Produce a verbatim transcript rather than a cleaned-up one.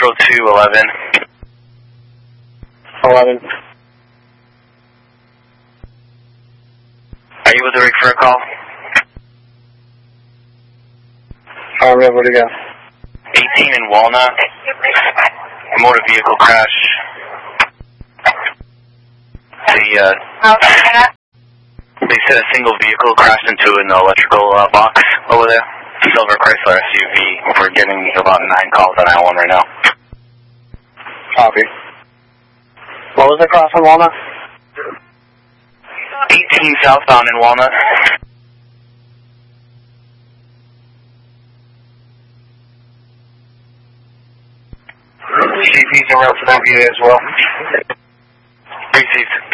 Metro two eleven. eleven. Are you with the rig for a call? I'll remember it again. eighteen in Walnut. A motor vehicle crash. The, uh, they said a single vehicle crashed into an electrical uh, box over there. Silver Chrysler S U V. We're getting about nine calls on that one right now. Copy. What was the cross on Walnut? eighteen southbound in Walnut. C P's around for that view as well. Three C's.